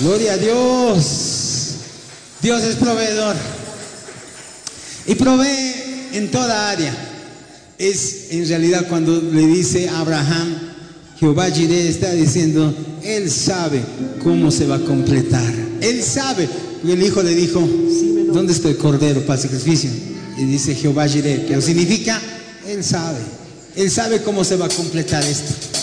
Gloria a Dios. Dios es proveedor. Y provee en toda área. Es en realidad cuando le dice a Abraham, Jehová Jireh, está diciendo, Él sabe cómo se va a completar. Él sabe. Y el hijo le dijo, ¿dónde está el cordero para el sacrificio? Y dice Jehová Jireh, pero significa, Él sabe. Él sabe cómo se va a completar esto.